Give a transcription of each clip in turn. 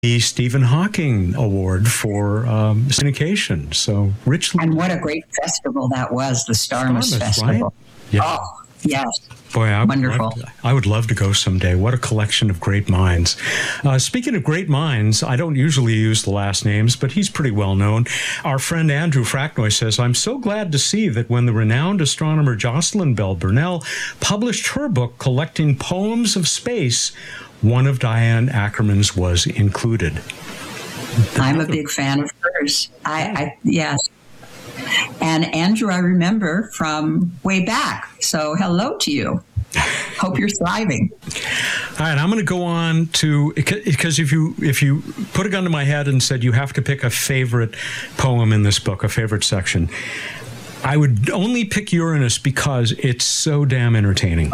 the Stephen Hawking Award for syndication. So, Rich. And what a great festival that was, the Starmus Festival. Right? Yeah. Oh, yes. Boy, wonderful. I would love to go someday. What a collection of great minds. Speaking of great minds, I don't usually use the last names, but he's pretty well known. Our friend Andrew Fracknoy says, I'm so glad to see that when the renowned astronomer Jocelyn Bell Burnell published her book collecting poems of space, one of Diane Ackerman's was included. I'm a big fan of hers. Yes. And Andrew, I remember from way back. So hello to you. Hope you're thriving. All right, I'm going to go on to, because if you put a gun to my head and said you have to pick a favorite poem in this book, a favorite section, I would only pick Uranus because it's so damn entertaining.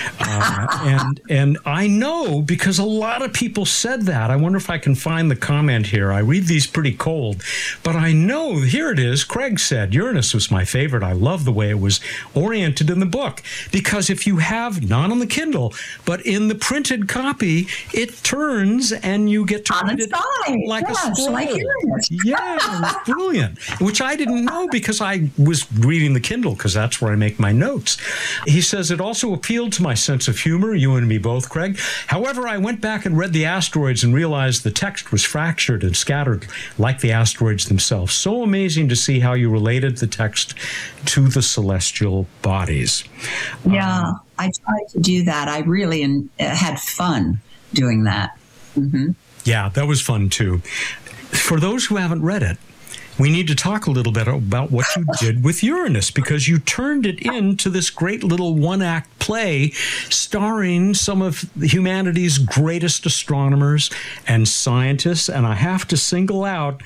And I know because a lot of people said that. I wonder if I can find the comment here. I read these pretty cold, but I know, here it is. Craig said, Uranus was my favorite. I love the way it was oriented in the book. Because if you have, not on the Kindle, but in the printed copy, it turns and you get to read it like a scroll. Like Uranus. Yeah, it was brilliant. Which I didn't know because I was reading the Kindle, because that's where I make my notes. He says, it also appealed to my sense of humor, you and me both, Craig. However, I went back and read the asteroids and realized the text was fractured and scattered like the asteroids themselves. So amazing to see how you related the text to the celestial bodies. Yeah, I tried to do that. I really had fun doing that. Mm-hmm. Yeah, that was fun too. For those who haven't read it, we need to talk a little bit about what you did with Uranus, because you turned it into this great little one-act play starring some of humanity's greatest astronomers and scientists. And I have to single out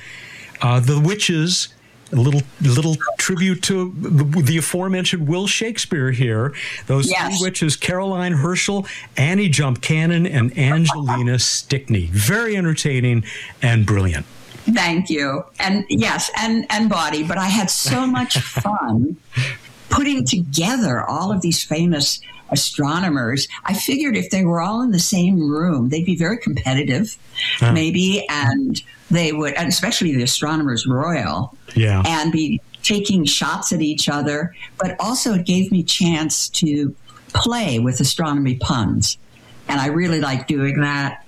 the witches, a little tribute to the aforementioned Will Shakespeare here. Those three witches, Caroline Herschel, Annie Jump Cannon, and Angelina Stickney. Very entertaining and brilliant. Thank you. And yes, and Body, but I had so much fun putting together all of these famous astronomers. I figured if they were all in the same room, they'd be very competitive, maybe, and they would, and especially the Astronomers Royal, and be taking shots at each other. But also it gave me a chance to play with astronomy puns. And I really like doing that.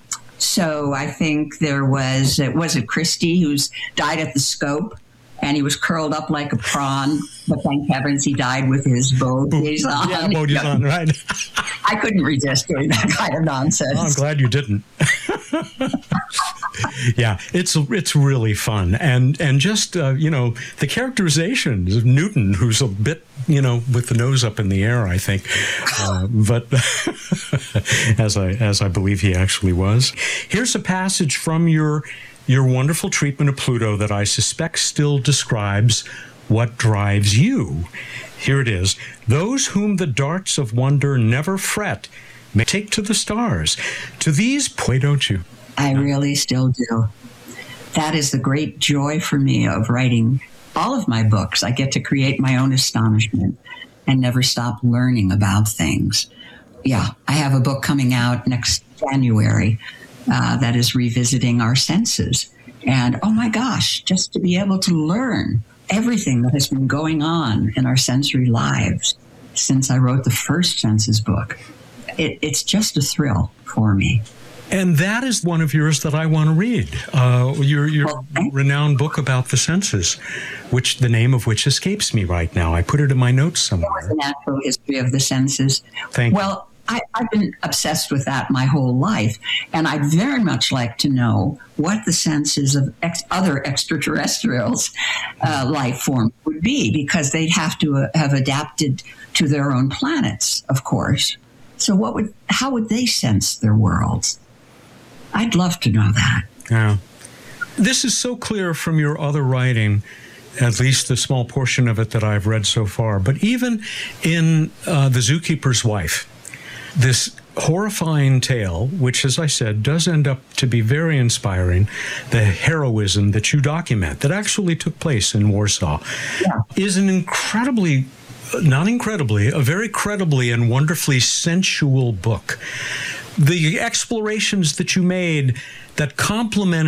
So I think there was it Christie who's died at the Scope, and he was curled up like a prawn, but thank heavens he died with his bogies on. Yeah, bogies on, right. I couldn't resist doing that kind of nonsense. Oh, I'm glad you didn't. Yeah, it's really fun. And just, the characterizations of Newton, who's a bit, with the nose up in the air, I think. But as I believe he actually was. Here's a passage from your wonderful treatment of Pluto that I suspect still describes what drives you. Here it is. Those whom the darts of wonder never fret may take to the stars. To these, why don't you? I really still do. That is the great joy for me of writing all of my books. I get to create my own astonishment and never stop learning about things. Yeah, I have a book coming out next January that is revisiting our senses. And oh my gosh, just to be able to learn everything that has been going on in our sensory lives since I wrote the first senses book. It's just a thrill for me. And that is one of yours that I want to read. Your renowned book about the senses, which the name of which escapes me right now. I put it in my notes somewhere. The Natural History of the Senses. Thank you. Well, I've been obsessed with that my whole life, and I'd very much like to know what the senses of other extraterrestrials' life form would be, because they'd have to have adapted to their own planets, of course. So how would they sense their worlds? I'd love to know that. Yeah. This is so clear from your other writing, at least the small portion of it that I've read so far. But even in The Zookeeper's Wife, this horrifying tale, which, as I said, does end up to be very inspiring, the heroism that you document that actually took place in Warsaw, is an incredibly, not incredibly, a very credibly and wonderfully sensual book. The explorations that you made that complemented